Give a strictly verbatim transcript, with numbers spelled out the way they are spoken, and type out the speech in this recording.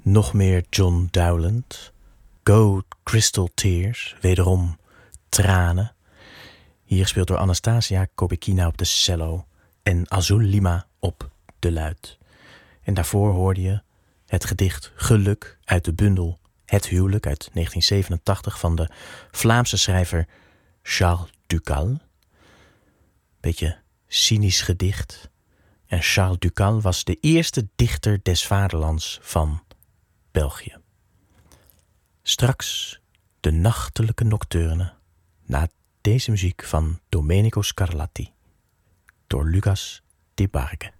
Nog meer John Dowland. Go Crystal Tears, wederom tranen. Hier gespeeld door Anastasia Kobekina op de cello en Azul Lima op de luit. En daarvoor hoorde je het gedicht Geluk uit de bundel Het Huwelijk uit negentien zevenentachtig van de Vlaamse schrijver Charles Ducal. Beetje cynisch gedicht. En Charles Ducal was de eerste dichter des vaderlands van België. Straks de nachtelijke nocturne na deze muziek van Domenico Scarlatti door Lucas de Barge.